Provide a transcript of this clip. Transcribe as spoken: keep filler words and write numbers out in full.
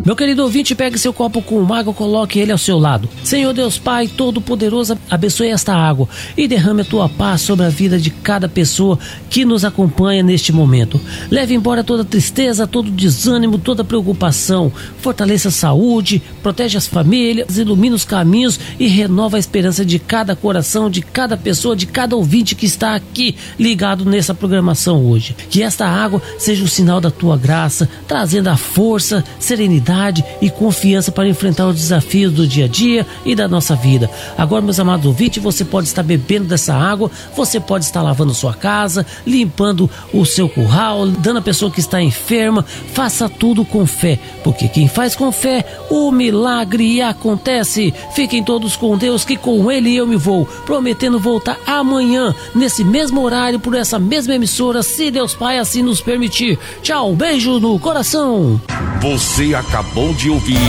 Meu querido ouvinte, pegue seu copo com água, coloque ele ao seu lado. Senhor Deus Pai Todo-Poderoso, abençoe esta água e derrame a tua paz sobre a vida de cada pessoa que nos acompanha neste momento. Leve embora toda tristeza, todo desânimo, toda preocupação. Fortaleça a saúde, protege as famílias, ilumina os caminhos e renova a esperança de cada coração, de cada pessoa, de cada ouvinte que está aqui ligado nessa programação hoje. Que esta água seja o sinal da tua graça, trazendo a força, serenidade e confiança para enfrentar os desafios do dia a dia e da nossa vida. Agora, meus amados ouvintes, você pode estar bebendo dessa água, você pode estar lavando sua casa, limpando o seu curral, dando a pessoa que está enferma. Faça tudo com fé, porque quem faz com fé, o milagre acontece. Fiquem todos com Deus, que com Ele eu me vou, prometendo voltar amanhã, nesse mesmo horário, por essa mesma emissora, se Deus Pai assim nos permitir. Tchau, beijo no coração. Você acabou de ouvir